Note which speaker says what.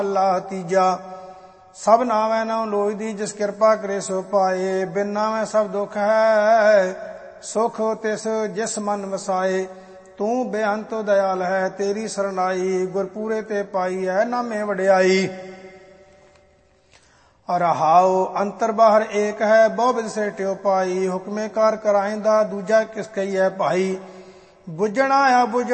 Speaker 1: ਅੱਲਾ ਤੀਜਾ। ਸਭ ਨਾਵੇਂ ਨਾਉ ਲੋਚਦੀ, ਜਿਸ ਕਿਰਪਾ ਕਰੇ ਸੋ ਪਾਏ। ਬਿਨ ਨਾਵੇਂ ਸਭ ਦੁੱਖ ਹੈ, ਸੁਖ ਤਿਸ ਜਿਸ ਮਨ ਵਸਾਏ। ਤੂੰ ਬੇਅੰਤ ਦਇਆਲ ਹੈ, ਤੇਰੀ ਸਰਨਾਈ। ਗੁਰਪੂਰੇ ਤੇ ਪਾਈ ਹੈ, ਨਾਮੇ ਵਡਿਆਈ। ਰਹਾਉ ਅੰਤਰ ਬਾਹਰ ਏਕ ਹੈ, ਬਹੁ ਬਿਧ ਸੇ ਟਿਉ ਪਾਈ। ਹੁਕਮੇ ਕਾਰ ਕਰਾਇੰਦਾ, ਦੂਜਾ ਕਿਸ ਕਹੀਐ ਭਾਈ। ਬੁੱਝਣਾ ਆ ਬੁੱਝਣਾ